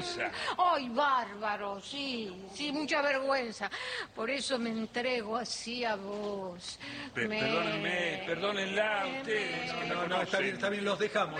Ay, bárbaro, sí, mucha vergüenza. Por eso me entrego así a vos. Perdónenme, perdónenla ustedes. No, está bien, los dejamos.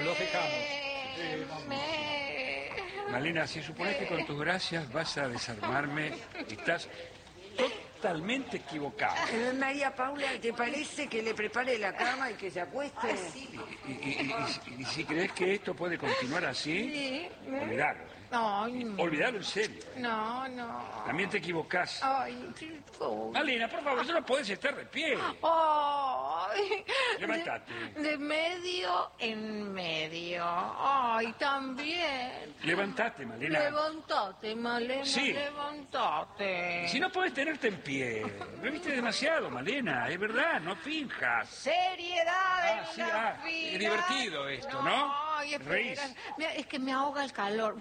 Malena, si supones que con tus gracias vas a desarmarme, estás totalmente equivocada. María Paula, ¿te parece que le prepare la cama y que se acueste? Y si crees que esto puede continuar así, olvidalo. Olvidalo en serio. No. También te equivocás. Ay, Malena, por favor, no puedes estar de pie. Ay. Levántate. De medio en medio. Ay, también. Levántate, Malena. Levántate, Malena. Sí. Levántate. Si no puedes tenerte en pie. Bebiste demasiado, Malena. Es verdad, no finjas. Seriedad. Es divertido esto, ¿no? Ay, Reís. Mira, es que me ahoga el calor.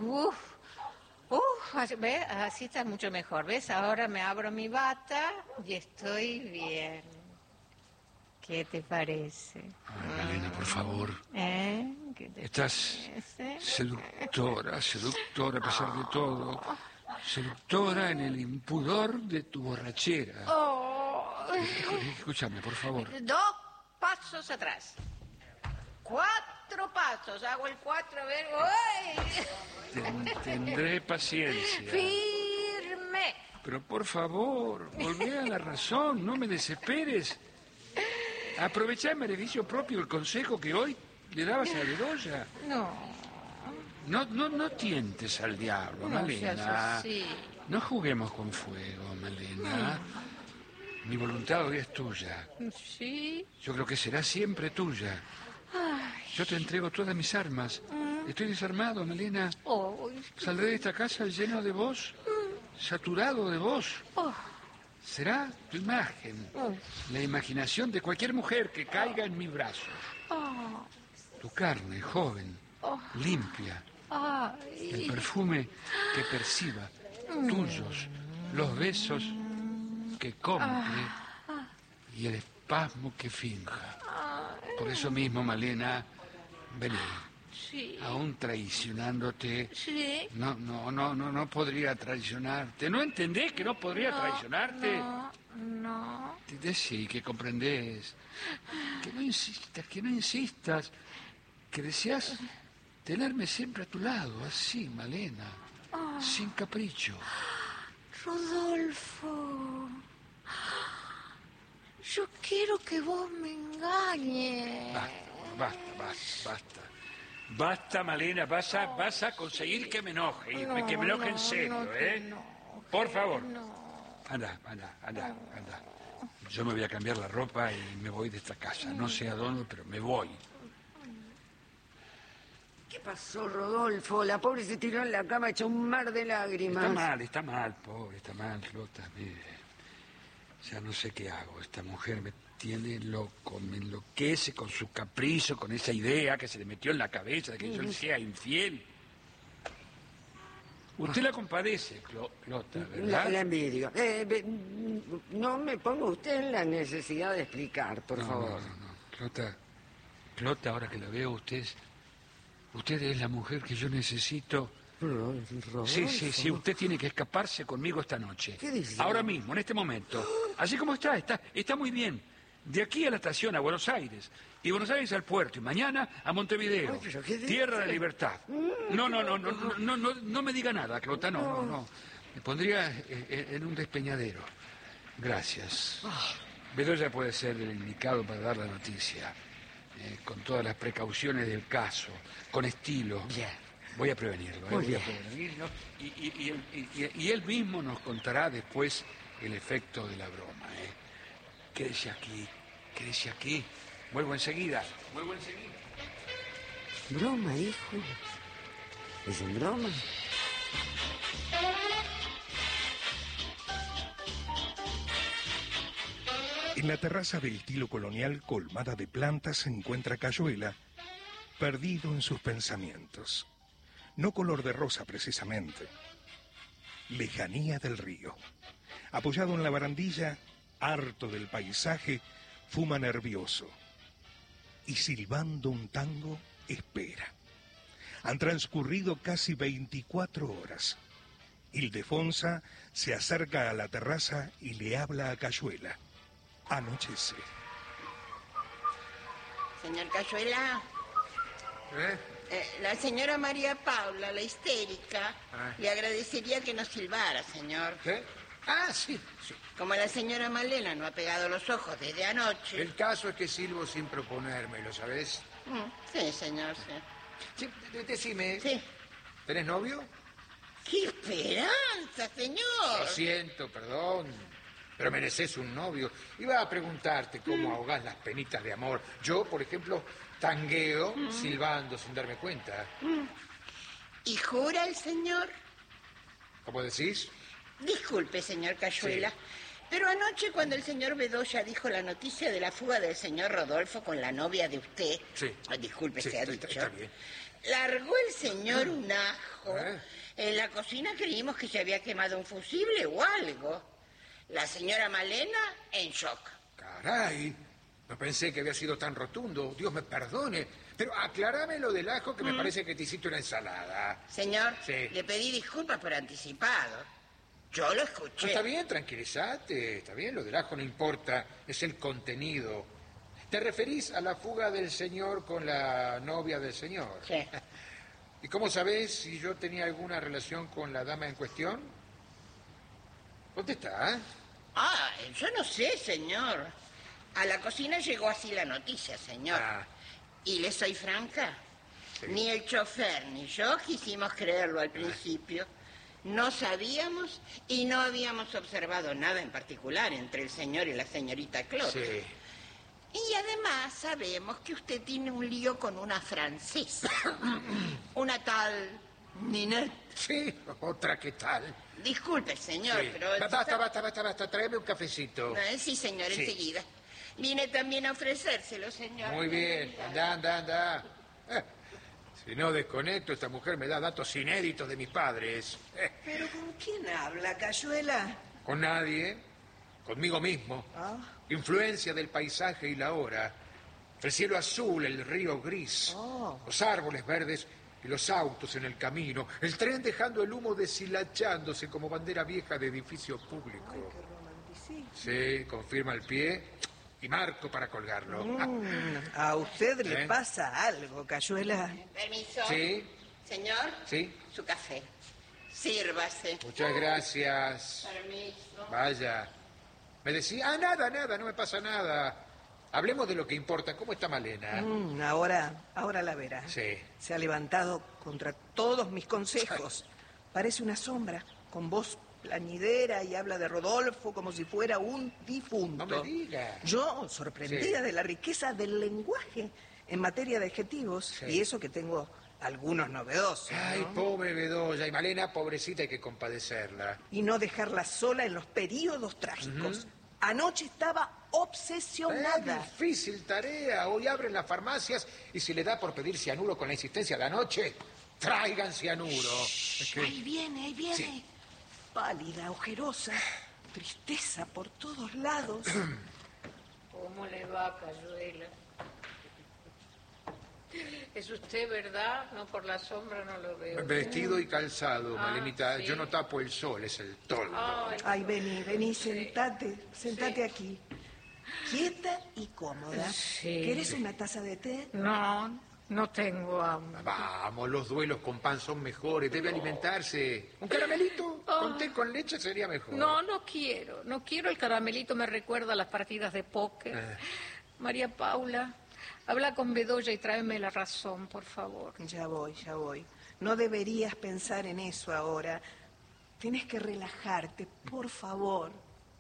¿Ves? Así está mucho mejor. ¿Ves? Ahora me abro mi bata y estoy bien. ¿Qué te parece? Ay, Malena, por favor. ¿Qué te Estás parece? seductora a pesar de todo. Seductora en el impudor de tu borrachera. Escúchame, por favor. 2 pasos atrás. 4 pasos. Hago el 4, a ver. ¡Uy! Tendré paciencia. Firme. Pero por favor, volvé a la razón, no me desesperes. Aprovechá en beneficio propio el consejo que hoy le dabas a Bedoya. No tientes al diablo, Malena. No juguemos con fuego, Malena. Mi voluntad hoy es tuya. Sí. Yo creo que será siempre tuya. Yo te entrego todas mis armas. Estoy desarmado, Malena. Saldré de esta casa lleno de vos, saturado de vos. Será tu imagen, la imaginación de cualquier mujer que caiga en mis brazos. Tu carne, joven, limpia. El perfume que perciba, tuyos, los besos que compre y el espasmo que finja. Por eso mismo, Malena, vení. Sí. Aún traicionándote. Sí. No podría traicionarte. ¿No entendés que no podría traicionarte? No. Decí que comprendés. Que no insistas. Que deseas tenerme siempre a tu lado, así, Malena. Sin capricho. Rodolfo. Yo quiero que vos me engañes. Basta. Basta, Malena, vas a conseguir que me enoje, que me enoje en serio, ¿eh? Por favor. Anda. Yo me voy a cambiar la ropa y me voy de esta casa. No sé a dónde, pero me voy. ¿Qué pasó, Rodolfo? La pobre se tiró en la cama hecha un mar de lágrimas. Está mal, pobre, está mal, Rota. Mire. Ya no sé qué hago. Esta mujer me tiene loco, me enloquece con su capricho, con esa idea que se le metió en la cabeza de que yo le sea infiel. Usted la compadece, Clota, ¿verdad? La envidio. No me ponga usted en la necesidad de explicar, por favor. No. Clota, ahora que la veo, usted es la mujer que yo necesito. Rodolfo. Sí, usted tiene que escaparse conmigo esta noche. ¿Qué dice? Ahora mismo, en este momento. Así como está muy bien. De aquí a la estación, a Buenos Aires. Y Buenos Aires al puerto. Y mañana a Montevideo. Ay, ¿pero qué dice? Tierra de libertad. No me diga nada, Clota, no. Me pondría en un despeñadero. Gracias. Bedoya puede ser el indicado para dar la noticia. Con todas las precauciones del caso. Con estilo. Bien. Voy a prevenirlo. Y él mismo nos contará después el efecto de la broma. Quédese aquí. Vuelvo enseguida. ¿Broma, hijo? ¿Es en broma? En la terraza de estilo colonial colmada de plantas se encuentra Cayuela, perdido en sus pensamientos. No color de rosa precisamente. Lejanía del río. Apoyado en la barandilla, harto del paisaje, fuma nervioso. Y silbando un tango, espera. Han transcurrido casi 24 horas. Ildefonsa se acerca a la terraza y le habla a Cayuela. Anochece. Señor Cayuela, la señora María Paula, la histérica, le agradecería que nos silbara, señor. ¿Qué? Ah, sí. Como la señora Malena no ha pegado los ojos desde anoche. El caso es que silbo sin proponérmelo, ¿sabes? Sí, señor, sí. Sí, decime. Sí. ¿Tenés novio? ¡Qué esperanza, señor! Lo siento, perdón, pero mereces un novio. Iba a preguntarte cómo ahogás las penitas de amor. Yo, por ejemplo, tangueo silbando sin darme cuenta. ¿Y jura el señor? ¿Cómo decís? Disculpe, señor Cayuela, pero anoche cuando el señor Bedoya dijo la noticia de la fuga del señor Rodolfo con la novia de usted... Sí. Disculpe, Sí, se ha está dicho. bien. Largó el señor un ajo. En la cocina creímos que se había quemado un fusible o algo. La señora Malena en shock. Caray, no pensé que había sido tan rotundo. Dios me perdone. Pero aclarame lo del ajo, que me parece que te hiciste una ensalada. Señor, Sí. le pedí disculpas por anticipado. Yo lo escuché. No, está bien, tranquilízate. Está bien, lo del ajo no importa. Es el contenido. ¿Te referís a la fuga del señor con la novia del señor? Sí. ¿Y cómo sabés si yo tenía alguna relación con la dama en cuestión? ¿Dónde está? Yo no sé, señor. A la cocina llegó así la noticia, señor. Y le soy franca. Sí. Ni el chofer ni yo quisimos creerlo al principio. No sabíamos y no habíamos observado nada en particular entre el señor y la señorita Claude. Sí. Y además sabemos que usted tiene un lío con una francesa. Una tal Ninette. Sí, otra que tal. Disculpe, señor, Sí. pero... Basta, tráeme un cafecito. Sí, señor, Sí. enseguida. Vine también a ofrecérselo, señor. Muy bien, anda. Si no desconecto, esta mujer me da datos inéditos de mis padres. ¿Pero con quién habla, Cayuela? Con nadie, conmigo mismo. Influencia del paisaje y la hora. El cielo azul, el río gris, los árboles verdes y los autos en el camino. El tren dejando el humo deshilachándose como bandera vieja de edificio público. Ay, qué romanticismo. Sí, confirma el pie y marco para colgarlo. A usted le pasa algo, Cayuela. Permiso. Sí, Señor, sí. su café. Sírvase. Muchas gracias. Permiso. Vaya. Me decía, nada, no me pasa nada. Hablemos de lo que importa. ¿Cómo está Malena? Ahora la verá. Sí. Se ha levantado contra todos mis consejos. Parece una sombra, con voz plañidera y habla de Rodolfo como si fuera un difunto. No me diga. Yo, sorprendida de la riqueza del lenguaje en materia de adjetivos, y eso que tengo algunos novedosos, Ay, ¿no? pobre Bedoya. Y Malena, pobrecita, hay que compadecerla. Y no dejarla sola en los períodos trágicos. Anoche estaba obsesionada. Difícil tarea. Hoy abren las farmacias y si le da por pedir cianuro con la insistencia de anoche, traigan cianuro. Es que- Ahí viene. Sí. Pálida, ojerosa, tristeza por todos lados. ¿Cómo le va, Cayuela? ¿Es usted, verdad? No, por la sombra no lo veo. Vestido y calzado, Malenita. sí. Yo no tapo el sol, es el toldo. Ay, vení, sentate aquí. Quieta y cómoda. Sí. ¿Querés una taza de té? No tengo hambre. Vamos, los duelos con pan son mejores. Debe alimentarse. ¿Un caramelito? Con té con leche sería mejor. No quiero. No quiero. El caramelito me recuerda a las partidas de póker. María Paula, habla con Bedoya y tráeme la razón, por favor. Ya voy. No deberías pensar en eso ahora. Tienes que relajarte, por favor.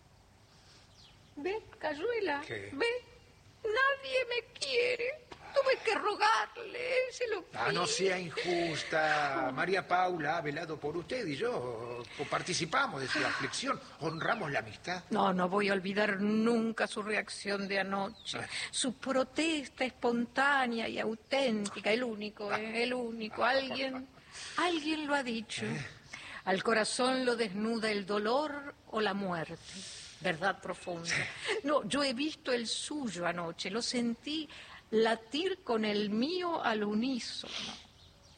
¿Ve, Cayuela? ¿Qué? ¿Ve? Nadie me quiere. Tuve que rogarle, se lo pido. No sea injusta. María Paula ha velado por usted y yo participamos de su aflicción. Honramos la amistad. No voy a olvidar nunca su reacción de anoche. Su protesta espontánea y auténtica. El único. Alguien lo ha dicho. Al corazón lo desnuda el dolor o la muerte. Verdad profunda. No, yo he visto el suyo anoche. Lo sentí latir con el mío al unísono.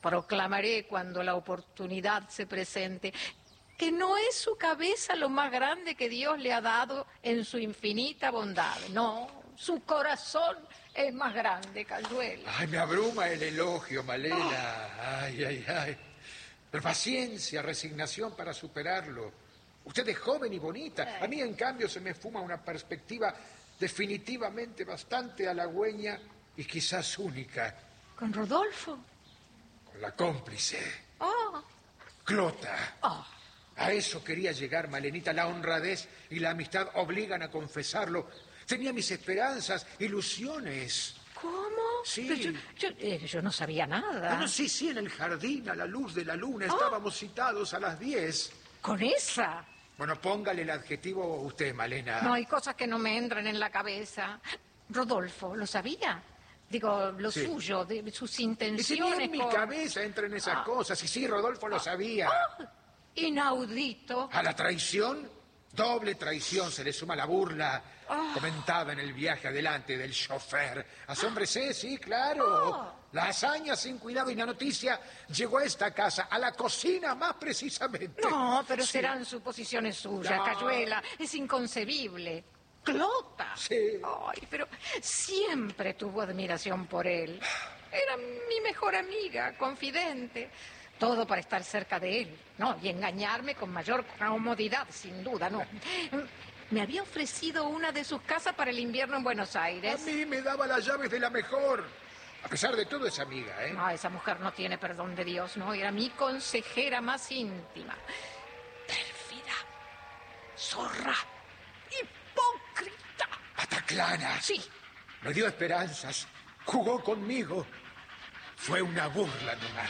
Proclamaré cuando la oportunidad se presente que no es su cabeza lo más grande que Dios le ha dado en su infinita bondad. No, su corazón es más grande, Cayuela. Ay, me abruma el elogio, Malena. Ay, ay, ay. Pero paciencia, resignación para superarlo. Usted es joven y bonita. A mí, en cambio, se me fuma una perspectiva definitivamente bastante halagüeña y quizás única. ¿Con Rodolfo? Con la cómplice. Oh. Clota. Oh. A eso quería llegar, Malenita. La honradez y la amistad obligan a confesarlo. Tenía mis esperanzas, ilusiones. ¿Cómo? Sí. Yo no sabía nada. No, sí, en el jardín, a la luz de la luna. Estábamos citados a las 10. ¿Con esa? Bueno, póngale el adjetivo usted, Malena. No, hay cosas que no me entran en la cabeza. Rodolfo, ¿lo sabía? Digo, lo suyo, de sus intenciones. Y en mi cabeza entran esas cosas. Y sí, Rodolfo lo sabía. Inaudito. ¿A la traición? Doble traición se le suma la burla comentada en el viaje adelante del chofer. Asómbrese, sí, claro. La hazaña sin cuidado y la noticia llegó a esta casa, a la cocina más precisamente. No, pero serán suposiciones suyas, Cayuela. Es inconcebible. Clota. Sí. Ay, pero siempre tuvo admiración por él. Era mi mejor amiga, confidente. Todo para estar cerca de él, ¿no? Y engañarme con mayor comodidad, sin duda, ¿no? Me había ofrecido una de sus casas para el invierno en Buenos Aires. A mí me daba las llaves de la mejor. A pesar de todo, es amiga, ¿eh? No, esa mujer no tiene perdón de Dios, ¿no? Era mi consejera más íntima. Pérfida, zorra, hipócrita. Pataclana. Sí. Me dio esperanzas. Jugó conmigo. Fue una burla nomás.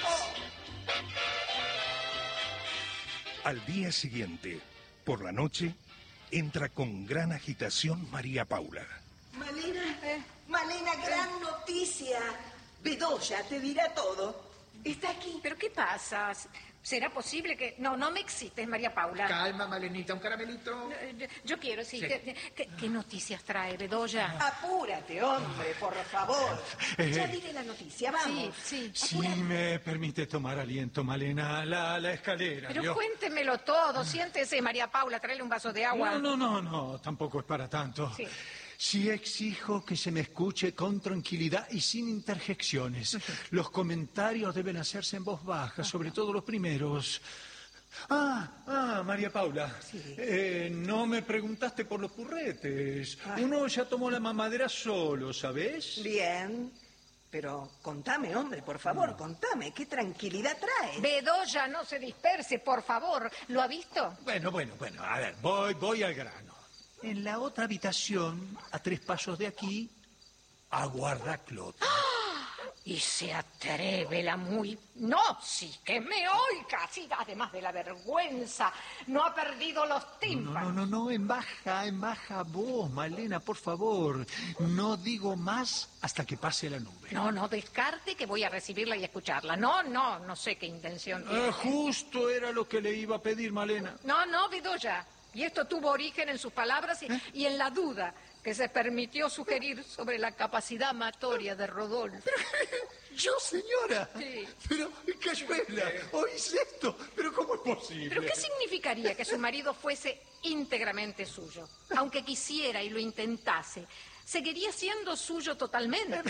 Al día siguiente, por la noche, entra con gran agitación María Paula. Malena, gran noticia. Bedoya te dirá todo. Está aquí. ¿Pero qué pasa? ¿Será posible que...? No me excites, María Paula. Calma, Malenita, un caramelito. Yo quiero, sí. ¿Qué noticias trae Bedoya? Apúrate, hombre, por favor. Ya diré la noticia, vamos. Sí. Si me permite tomar aliento, Malena, la escalera. Pero ¿vio? cuéntemelo todo. Siéntese, María Paula, tráele un vaso de agua. No, tampoco es para tanto. Sí. Sí exijo que se me escuche con tranquilidad y sin interjecciones. Los comentarios deben hacerse en voz baja, sobre todo los primeros. María Paula, no me preguntaste por los purretes. Uno ya tomó la mamadera solo, ¿sabes? Bien, pero contame, hombre, por favor, contame. ¿Qué tranquilidad trae? Bedoya, no se disperse, por favor. ¿Lo ha visto? Bueno, a ver, voy al grano. En la otra habitación, a 3 pasos de aquí, aguarda Clota. Y se atreve la muy... No, sí, que me oiga. Sí, además de la vergüenza, no ha perdido los tímpanos. No, en baja vos, Malena, por favor. No digo más hasta que pase la nube. No, descarte que voy a recibirla y escucharla. No sé qué intención tiene. Justo era lo que le iba a pedir, Malena. No, Bedoya. Y esto tuvo origen en sus palabras y en la duda que se permitió sugerir sobre la capacidad amatoria de Rodolfo. ¿Yo, señora? Sí. Pero, Cayuela, ¿oís esto? ¿Pero cómo es posible? ¿Pero qué significaría que su marido fuese íntegramente suyo? Aunque quisiera y lo intentase, seguiría siendo suyo totalmente.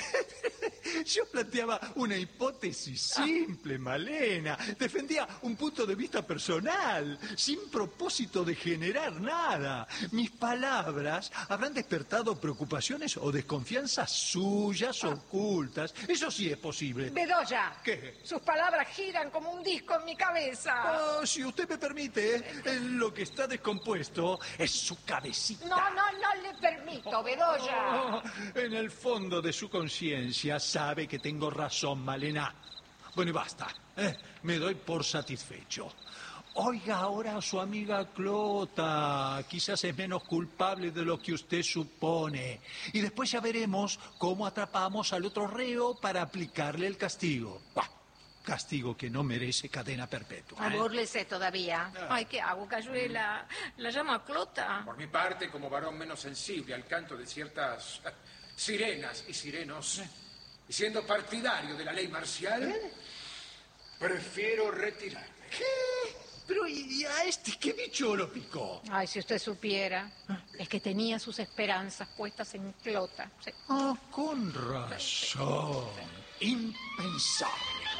Yo planteaba una hipótesis simple, Malena. Defendía un punto de vista personal, sin propósito de generar nada. Mis palabras habrán despertado preocupaciones o desconfianzas suyas ocultas. Eso sí es posible. Bedoya. ¿Qué? Sus palabras giran como un disco en mi cabeza. Si usted me permite, lo que está descompuesto es su cabecita. No le permito, Bedoya. En el fondo de su conciencia sabe que tengo razón, Malena. Bueno, y basta. Me doy por satisfecho. Oiga ahora a su amiga Clota. Quizás es menos culpable de lo que usted supone. Y después ya veremos cómo atrapamos al otro reo para aplicarle el castigo. Castigo que no merece cadena perpetua. Búrlese todavía. Ay, ¿qué hago, Cayuela? ¿La llamo a Clota? Por mi parte, como varón menos sensible al canto de ciertas sirenas y sirenos, y siendo partidario de la ley marcial, Prefiero retirarme. ¿Qué? Pero ¿y a este qué bicho lo picó? Ay, si usted supiera. Es que tenía sus esperanzas puestas en Clota. Sí. Ah, con razón. Impensable.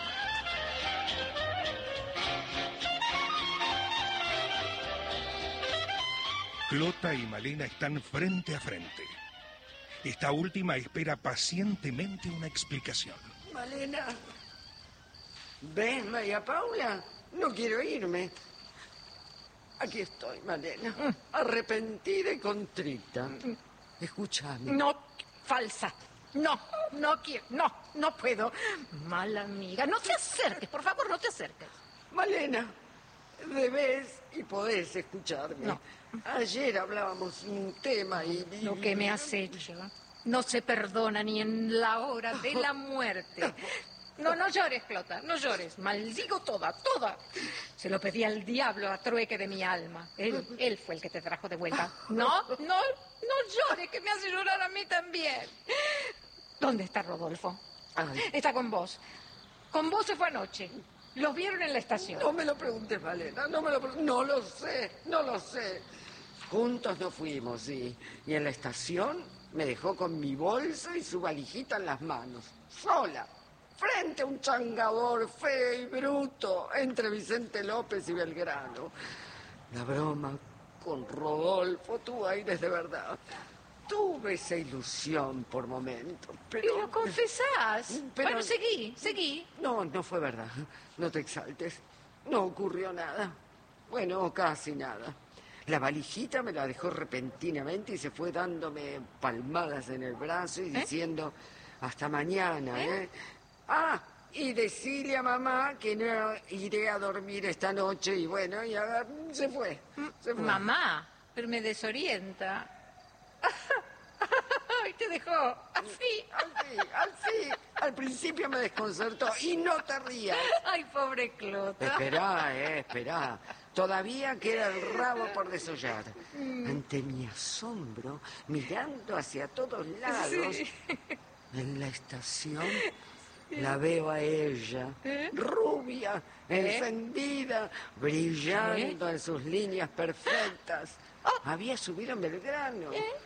Clota y Malena están frente a frente. Esta última espera pacientemente una explicación. Malena. ¿Ves, María Paula? No quiero irme. Aquí estoy, Malena. Arrepentida y contrita. Escúchame. No, falsa. No quiero. No puedo. Mala amiga. No te acerques, por favor, no te acerques. Malena, debes y podés escucharme. No. Ayer hablábamos un tema y... Lo que me has hecho no se perdona ni en la hora de la muerte. No llores, Clota, no llores. Maldigo toda. Se lo pedí al diablo a trueque de mi alma. Él fue el que te trajo de vuelta. No llores, que me hace llorar a mí también. ¿Dónde está Rodolfo? Ay. Está con vos. Con vos se fue anoche. Los vieron en la estación. No me lo preguntes, Malena, no lo sé. Juntos nos fuimos, sí. Y en la estación me dejó con mi bolsa y su valijita en las manos. Sola. Frente a un changador feo y bruto entre Vicente López y Belgrano. La broma con Rodolfo tuvo aires de verdad. Tuve esa ilusión por momentos, pero... Y lo confesás. Bueno, seguí. No fue verdad. No te exaltes. No ocurrió nada. Bueno, casi nada. La valijita me la dejó repentinamente y se fue dándome palmadas en el brazo y diciendo hasta mañana, ¿eh? Ah, y decirle a mamá que no iré a dormir esta noche y bueno, y se fue. Mamá, pero me desorienta. Ay, te dejó así. Al principio me desconcertó y no te rías. Ay, pobre Clota. Esperá. Todavía queda el rabo por desollar. Ante mi asombro, mirando hacia todos lados, en la estación, la veo a ella, rubia, encendida, brillando en sus líneas perfectas. Había subido en Belgrano.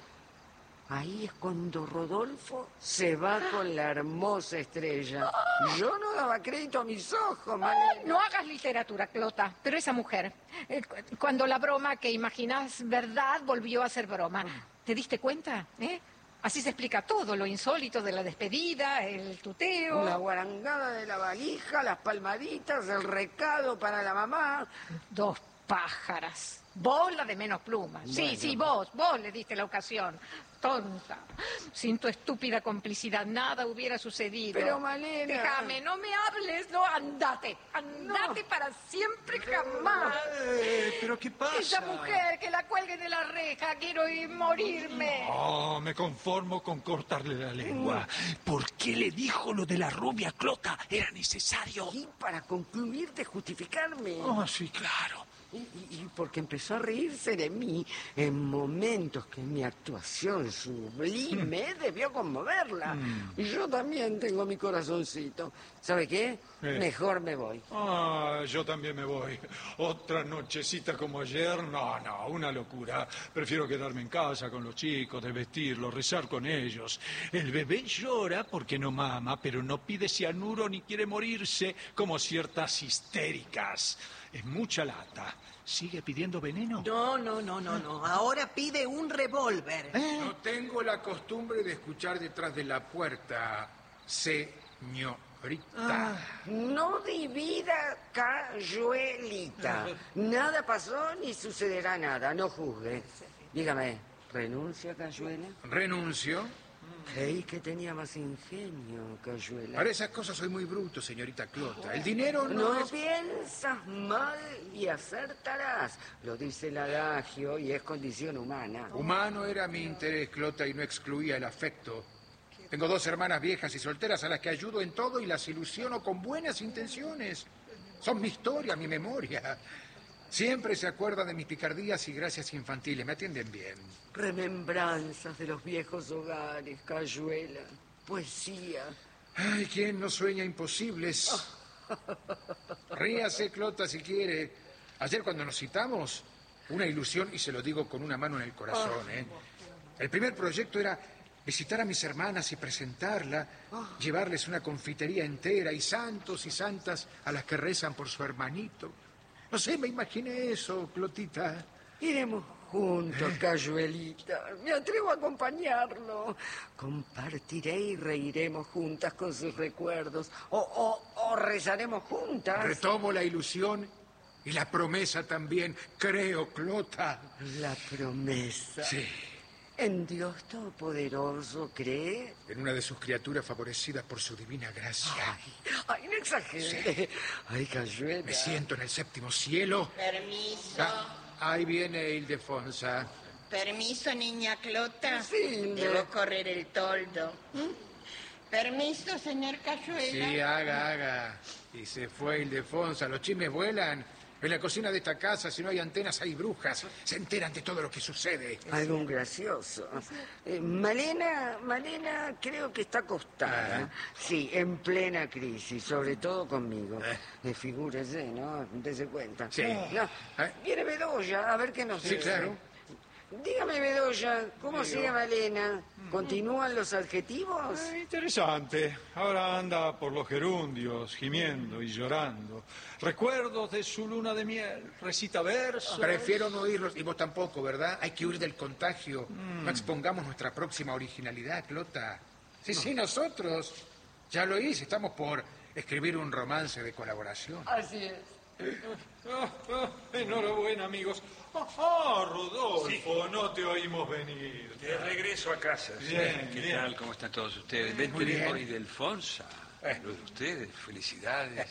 Ahí es cuando Rodolfo se va con la hermosa estrella. Yo no daba crédito a mis ojos, Malena. No hagas literatura, Clota, pero esa mujer, cuando la broma que imaginás verdad volvió a ser broma, ¿te diste cuenta? Así se explica todo, lo insólito de la despedida, el tuteo. La guarangada de la valija, las palmaditas, el recado para la mamá. 2 pájaras. Vos la de menos plumas. Bueno. Sí, vos le diste la ocasión. Tonta. Sin tu estúpida complicidad nada hubiera sucedido. Pero, Malena... Déjame, no me hables, no, andate. Andate para siempre, jamás. ¿Pero qué pasa? Esa mujer, que la cuelgue de la reja, quiero ir morirme. No, me conformo con cortarle la lengua. ¿Por qué le dijo lo de la rubia Clota? Era necesario. Y para concluir de justificarme. Oh, sí, claro. Y porque empezó a reírse de mí en momentos que mi actuación sublime debió conmoverla. Y yo también tengo mi corazoncito. ¿Sabe qué? Mejor me voy. Yo también me voy. Otra nochecita como ayer, no, una locura. Prefiero quedarme en casa con los chicos, desvestirlos, rezar con ellos. El bebé llora porque no mama, pero no pide cianuro ni quiere morirse como ciertas histéricas. Es mucha lata. ¿Sigue pidiendo veneno? No. Ahora pide un revólver. No tengo la costumbre de escuchar detrás de la puerta, señorita. No divida, Cayuelita. Nada pasó ni sucederá nada. No juzgue. Dígame, ¿renuncia, Cayuela? ¿Renuncio? Creí que tenía más ingenio, Cayuela. Para esas cosas soy muy bruto, señorita Clota. El dinero no No es... piensas mal y acertarás. Lo dice el adagio y es condición humana. Humano era mi interés, Clota, y no excluía el afecto. Tengo 2 hermanas viejas y solteras a las que ayudo en todo y las ilusiono con buenas intenciones. Son mi historia, mi memoria. Siempre se acuerdan de mis picardías y gracias infantiles. Me atienden bien. Remembranzas de los viejos hogares, Cayuela. Poesía. Ay, ¿quién no sueña imposibles? Ríase, Clota, si quiere. Ayer cuando nos citamos, una ilusión, y se lo digo con una mano en el corazón, ¿eh? El primer proyecto era visitar a mis hermanas y presentarla, llevarles una confitería entera y santos y santas a las que rezan por su hermanito. No sé, me imaginé eso, Clotita. Iremos juntos, Cayuelita. Me atrevo a acompañarlo. Compartiré y reiremos juntas con sus recuerdos. O rezaremos juntas. Retomo la ilusión y la promesa también, creo, Clota. La promesa. Sí. ¿En Dios Todopoderoso cree? En una de sus criaturas favorecidas por su divina gracia. Ay, no exagere. Sí. Ay, Cayuela. Me siento en el séptimo cielo. Permiso. Ahí viene Ildefonsa. Permiso, niña Clota. Sí, Debo correr el toldo. Permiso, señor Cayuela. Sí, haga. Y se fue Ildefonsa. Los chismes vuelan. En la cocina de esta casa, si no hay antenas, hay brujas. Se enteran de todo lo que sucede. Algo gracioso. Malena creo que está acostada. Sí, en plena crisis, sobre todo conmigo. Figúrese, ¿no? Dese cuenta. Sí. No, viene Bedoya, a ver qué nos dice. Sí, claro. Dígame, Bedoya, ¿cómo sigue Malena? ¿Continúan los adjetivos? Interesante. Ahora anda por los gerundios, gimiendo y llorando. Recuerdos de su luna de miel. Recita versos. Prefiero no oírlos, y vos tampoco, ¿verdad? Hay que huir del contagio. No expongamos nuestra próxima originalidad, Clota. Sí, nosotros. Ya lo hice, estamos por escribir un romance de colaboración. Así es. Enhorabuena, amigos. Rodolfo, sí. No te oímos venir. De regreso a casa. Bien, ¿Qué bien. tal? ¿Cómo están todos ustedes? Vente de Ildefonsa. Lo de ustedes, felicidades.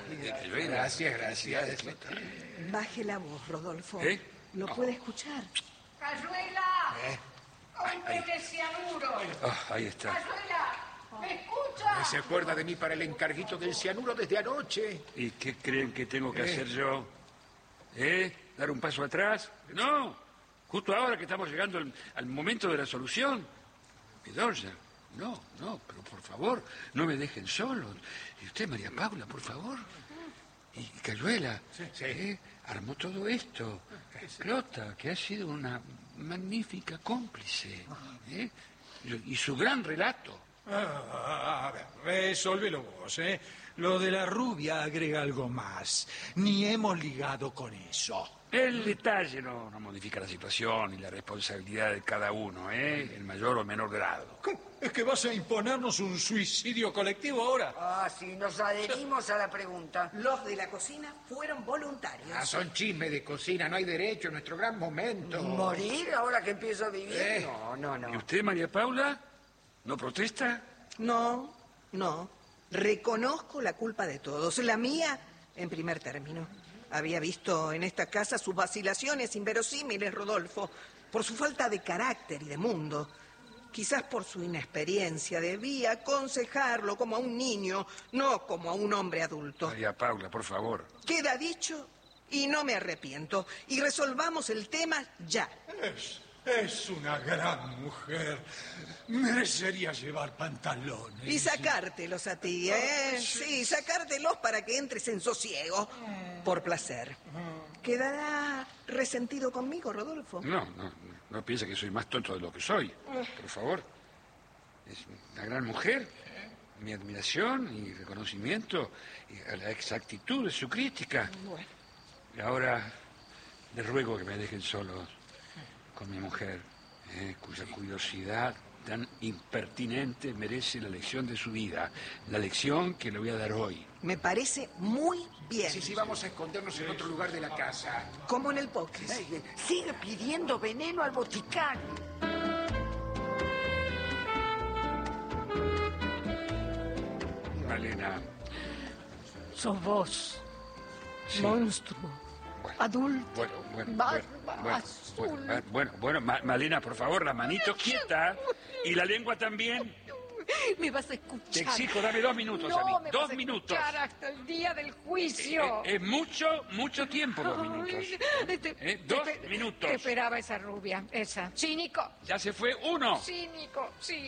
Gracias. Baje la voz, Rodolfo. ¿Eh? Lo puede escuchar. ¡Cayuela! ¡Hombre de cianuro! Ahí está. ¡Cayuela! ¿Me escucha? ¿Se acuerda de mí para el encarguito del cianuro desde anoche? ¿Y qué creen que tengo que hacer yo? ¿Dar un paso atrás? No. Justo ahora que estamos llegando al momento de la solución. Bedoya. No, pero por favor, no me dejen solo. Y usted, María Paula, por favor. Y Cayuela, armó todo esto. Clota, que ha sido una magnífica cómplice. Y su gran relato. A ver, resolvelo vos, ¿eh? Lo de la rubia agrega algo más. Ni hemos ligado con eso. El detalle no modifica la situación y la responsabilidad de cada uno, en mayor o menor grado. ¿Qué? ¿Es que vas a imponernos un suicidio colectivo ahora? Sí, nos adherimos a la pregunta. Los de la cocina fueron voluntarios. Son chismes de cocina, no hay derecho, nuestro gran momento. ¿Morir ahora que empiezo a vivir? No. ¿Y usted, María Paula? ¿No protesta? No. Reconozco la culpa de todos. La mía, en primer término. Había visto en esta casa sus vacilaciones inverosímiles, Rodolfo, por su falta de carácter y de mundo. Quizás por su inexperiencia debía aconsejarlo como a un niño, no como a un hombre adulto. María Paula, por favor. Queda dicho y no me arrepiento. Y resolvamos el tema ya. Es una gran mujer. Merecería llevar pantalones. Y sacártelos a ti, ¿eh? Sí, sacártelos para que entres en sosiego. Por placer. ¿Quedará resentido conmigo, Rodolfo? No piense que soy más tonto de lo que soy. Por favor. Es una gran mujer. Mi admiración y reconocimiento a la exactitud de su crítica. Bueno. Y ahora le ruego que me dejen solos con mi mujer, cuya curiosidad tan impertinente merece la lección de su vida, la lección que le voy a dar hoy. Me parece muy bien. Sí, vamos a escondernos en otro lugar de la casa. Como en el póker. Sigue pidiendo veneno al boticario. Malena. Sos vos, monstruo, adulto, Bueno, Malena, por favor, la manito quieta y la lengua también. Me vas a escuchar. Te exijo, dame 2 minutos a mí. No, me 2 vas a minutos. escuchar hasta el día del juicio. Es mucho tiempo, 2 minutos. 2 minutos. Te esperaba esa rubia, esa. Cínico. Ya se fue 1. Cínico.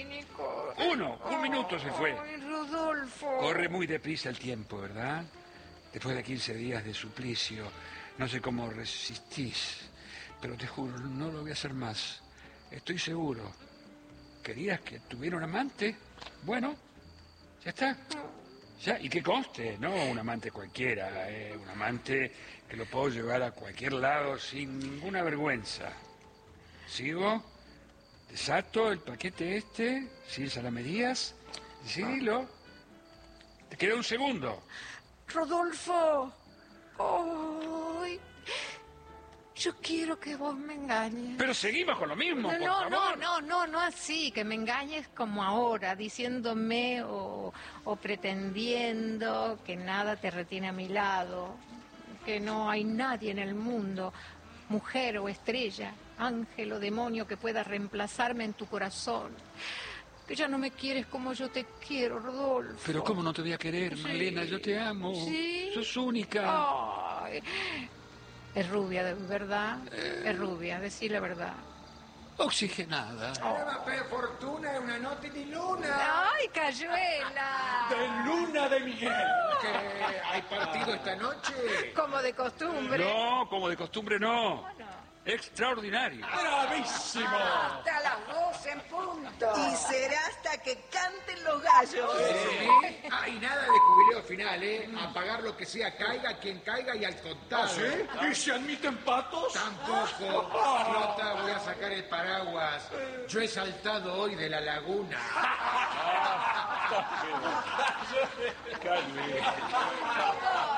1 minuto se fue. Ay, Rodolfo. Corre muy deprisa el tiempo, ¿verdad? Después de 15 días de suplicio, no sé cómo resistís, pero te juro, no lo voy a hacer más. Estoy seguro. ¿Querías que tuviera un amante? Bueno, ya está. Ya, y que conste, no un amante cualquiera, un amante que lo puedo llevar a cualquier lado sin ninguna vergüenza. ¿Sigo? Desato el paquete sin salamerías. Decidilo. Te queda 1 segundo. Rodolfo. Ay, yo quiero que vos me engañes. Pero seguimos con lo mismo, por favor. No así, que me engañes como ahora, diciéndome o pretendiendo que nada te retiene a mi lado, que no hay nadie en el mundo, mujer o estrella, ángel o demonio que pueda reemplazarme en tu corazón. Que ya no me quieres como yo te quiero, Rodolfo. Pero ¿cómo no te voy a querer, Sí. Malena? Yo te amo. ¿Sí? Sos única. Ay, es rubia, ¿de verdad? Es rubia, decí la verdad. Oxigenada. Per fortuna è una notte di luna. ¡Ay, Cayuela! De luna de Miguel. ¿Que hay partido esta noche? Como de costumbre. No, como de costumbre no. Extraordinario. ¡Bravísimo! Hasta las 12 en punto. Y será hasta que canten los gallos. Sí. Ah, y nada de jubileo final, ¿eh? A pagar lo que sea, caiga quien caiga y al contado. ¿Ah, sí? ¿Y se admiten patos? Tampoco. Flota, voy a sacar el paraguas. Yo he saltado hoy de la laguna. Ay,